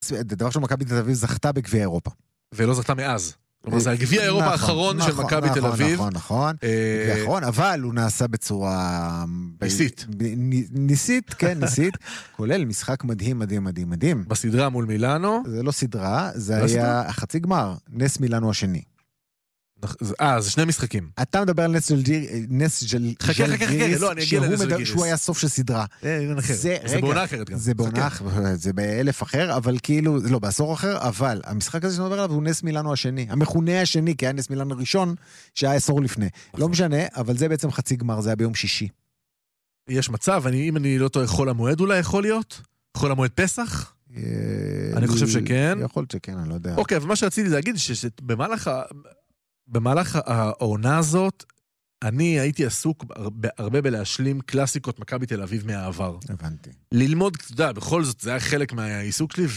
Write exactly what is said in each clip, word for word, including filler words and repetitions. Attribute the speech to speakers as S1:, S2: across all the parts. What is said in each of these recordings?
S1: דבר של מכבי תל אביב זכתה בגביע אירופה.
S2: ולא זכתה מאז. כלומר, זה הגביע האירופה האחרון של מכבי תל אביב.
S1: נכון, נכון, גביע האחרון, אבל הוא נעשה בצורה...
S2: ניסית.
S1: ניסית, כן, ניסית, כולל משחק מדהים, מדהים, מדהים, מדהים.
S2: בסדרה מול מילאנו.
S1: זה לא סדרה, זה היה חצי גמר, נס מילאנו השני.
S2: אה, זה שני משחקים.
S1: אתה מדבר על נס של ג'לגיריס, שהוא היה סוף של סדרה.
S2: זה בעונה אחרת גם.
S1: זה בעונה אחרת, זה באלף אחר, אבל כאילו, לא, בעשור אחר, אבל המשחק הזה שנדבר עליו הוא נס מילאנו השני. המכונה השני, כי היה נס מילאנו ראשון, שהיה עשור לפני. לא משנה, אבל זה בעצם חצי גמר, זה היה ביום שישי. יש
S2: מצב, אם אני לא טועה, חול המועד אולי יכול להיות? חול המועד פסח? אני חושב שכן.
S1: יכול להיות שכן, אני לא יודע.
S2: אוקיי, ומה שרציתי להגיד, שבמהלך במהלך העונה הזאת, אני הייתי עסוק הרבה בלהשלים קלאסיקות מכבי תל אביב מהעבר.
S1: הבנתי.
S2: ללמוד, אתה יודע, בכל זאת, זה היה חלק מהעיסוק שלי,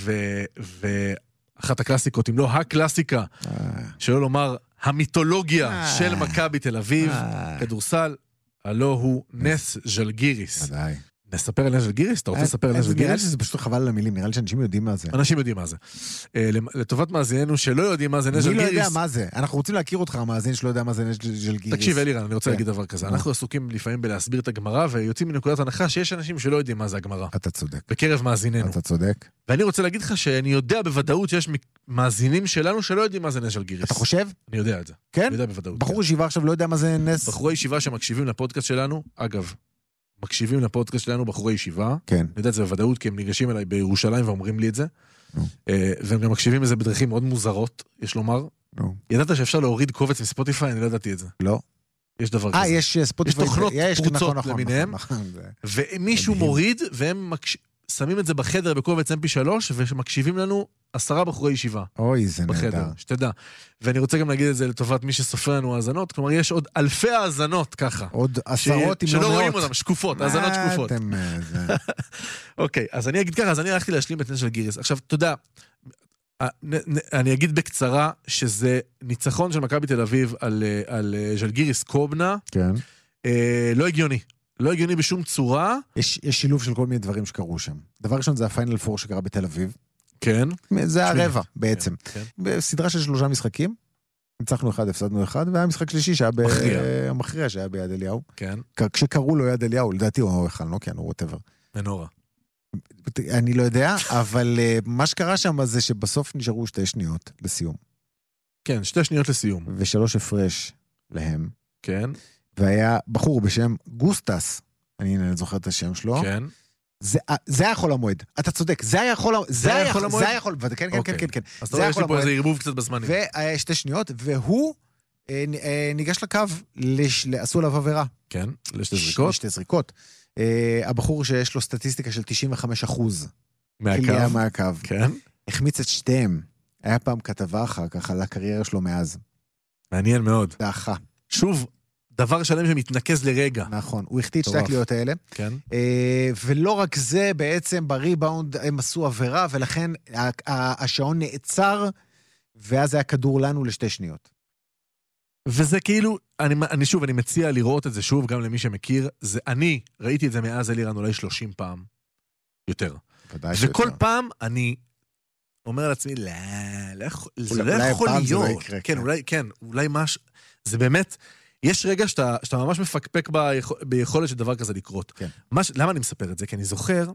S2: ואחת הקלאסיקות, אם לא הקלאסיקה, שלא לומר, המיתולוגיה של מכבי תל אביב, כדורסל, הלא הוא נס ז'לגיריס.
S1: ודאי.
S2: נספר על נס ז'לגיריס? אתה רוצה לספר על נס ז'לגיריס?
S1: נראה לי שזה פשוט חבל על המילים, נראה לי שאנשים יודעים מה זה.
S2: אנשים יודעים מה זה. לטובת מאזיננו שלא יודעים מה זה נס ז'לגיריס.
S1: מי לא יודע מה זה? אנחנו רוצים להכיר אותך, המאזין שלא יודע מה זה נס ז'לגיריס.
S2: תקשיב, אלירן, אני רוצה להגיד דבר כזה. אנחנו עסוקים לפעמים בלהסביר את הגמרא, ויוצאים מנקודת הנחה שיש אנשים שלא יודעים מה זה הגמרא.
S1: אתה צודק.
S2: בקרב מאזיננו.
S1: אתה צודק.
S2: ואני רוצה להגיד לך שאני יודע בוודאות שיש מאזינים שלנו שלא יודעים מה זה נס ז'לגיריס.
S1: אתה חושב?
S2: אני יודע את זה.
S1: כן?
S2: אני יודע בוודאות.
S1: בחור ישיבה עכשיו לא יודע מה זה נס.
S2: בחורי ישיבה שמקשיבים לפודקאסט שלנו, אגב, מקשיבים לפודקאסט שלנו בחורי ישיבה.
S1: כן.
S2: אני יודע את זה בוודאות, כי הם ניגשים אליי בירושלים ואומרים לי את זה. והם גם מקשיבים לזה בדרכים מאוד מוזרות, יש לומר. ידעת שאפשר להוריד קובץ מספוטיפיי? אני לא ידעתי את זה.
S1: לא.
S2: יש דבר כזה.
S1: אה, יש ספוטיפיי.
S2: יש תוכנות פרוצות למיניהם. ומישהו מוריד, והם שמים את זה בחדר בקובץ אם פי שלוש, ומקשיבים לנו עשרה בחורי ישיבה.
S1: אוי, זה נהדר.
S2: שתדע. ואני רוצה גם להגיד את זה לטובת מי שסופר לנו האזנות, כלומר, יש עוד אלפי האזנות ככה.
S1: עוד עשרות, אם לא מאות.
S2: שלא רואים אותם, שקופות, האזנות שקופות. אוקיי, אז אני אגיד ככה, אז אני הלכתי להשלים את נס ז'לגיריס. עכשיו, תודה, אני אגיד בקצרה, שזה ניצחון של מכבי תל אביב על ז'לגיריס קובנה.
S1: כן.
S2: לא הגיוני. לא הגיוני בשום צורה.
S1: יש, יש שילוב של כל מיני דברים שקרו שם. דבר ראשון זה הפיינל פור שקרה בתל אביב.
S2: כן.
S1: זה הרבע בעצם. כן, כן. בסדרה של שלושה משחקים, ניצחנו אחד, הפסדנו אחד, והיה משחק שלישי שהיה במכריע שהיה ביד אליהו.
S2: כן.
S1: כשקראו לו יד אליהו, לדעתי הוא אחד, לא כן, הוא ווטאבר.
S2: מנורה.
S1: אני לא יודע, אבל מה שקרה שם זה שבסוף נשארו שתי שניות לסיום.
S2: כן, שתי שניות לסיום.
S1: ושלוש הפרש להם.
S2: כן.
S1: והיה בחור בשם גוסטס, אני זוכר את השם שלו.
S2: כן.
S1: זה, זה היה חול המועד. אתה צודק, זה היה חול המועד. זה היה חול המועד? זה היה חול המועד. כן, כן, כן, כן.
S2: אז אתה רואה, יש לי פה איזה ערבוב קצת בזמנים.
S1: ושתי שניות, והוא ניגש לקו, עשו עליו עבירה.
S2: כן, לשתי זריקות.
S1: לשתי זריקות. הבחור שיש לו סטטיסטיקה של תשעים וחמישה אחוז.
S2: מהקו.
S1: מהקו.
S2: כן.
S1: החמיץ את שתיהם. היה פעם כתבה אחר כך על הקריירה שלו מאז.
S2: מעניין מאוד.
S1: דאחה.
S2: שוב, דבר שלם שמתנקז לרגע.
S1: נכון, הוא החטיא את שתי הקליעות האלה.
S2: כן.
S1: ולא רק זה, בעצם בריבאונד הם עשו עבירה, ולכן השעון נעצר, ואז היה כדור לנו לשתי שניות.
S2: וזה כאילו, אני, אני שוב, אני מציע לראות את זה שוב, גם למי שמכיר, זה, אני ראיתי את זה מאז אלירן אולי שלושים פעם, יותר. וכל שיותר. פעם אני אומר לעצמי, לא, לא, זה לא יכול להיות. לא יקרה, כן, כן. אולי, כן, אולי מש, זה באמת, יש רגע שאתה, שאתה ממש מפקפק ביכול, ביכולת של דבר כזה לקרות.
S1: כן.
S2: מש, למה אני מספר את זה? כי אני זוכר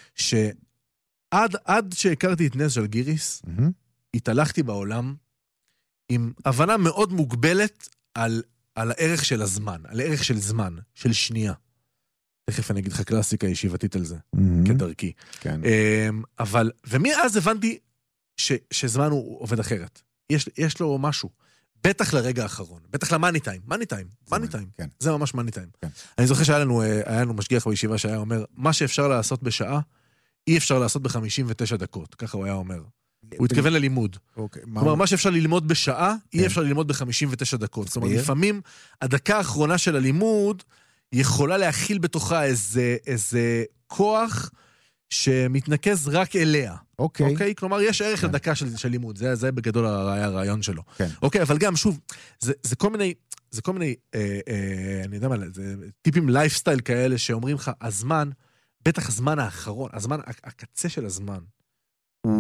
S2: שעד, עד שהכרתי את נס ז'לגיריס, mm-hmm. התהלכתי בעולם עם הבנה מאוד מוגבלת על, על הערך של הזמן, על הערך של זמן, של שנייה. תכף אני אגיד לך קלאסיקה ישיבתית על זה, mm-hmm. כדרכי.
S1: כן.
S2: אבל, ומאז הבנתי ש, שזמן הוא עובד אחרת. יש, יש לו משהו. בטח לרגע האחרון, בטח למאני טיים, מאני טיים, מאני טיים,
S1: כן.
S2: זה ממש מאני טיים.
S1: כן.
S2: אני זוכר שהיה לנו, היה לנו משגיח בישיבה שהיה אומר, מה שאפשר לעשות בשעה, אי אפשר לעשות ב-חמישים ותשע דקות, ככה הוא היה אומר. הוא התכוון ללימוד.
S1: אוקיי,
S2: כלומר, מה, מה שאפשר ללמוד בשעה, כן. אי אפשר ללמוד ב-חמישים ותשע דקות. זאת אומרת, לפעמים, הדקה האחרונה של הלימוד, יכולה להכיל בתוכה איזה, איזה כוח, שמתנקז רק אליה.
S1: אוקיי.
S2: אוקיי? כלומר, יש ערך כן. לדקה של, של לימוד. זה, זה בגדול היה הרעיון שלו.
S1: כן.
S2: אוקיי, אבל גם, שוב, זה, זה כל מיני, זה כל מיני, אה, אה, אני יודע מה, זה טיפים לייפסטייל כאלה שאומרים לך, הזמן, בטח הזמן האחרון, הזמן, הקצה של הזמן,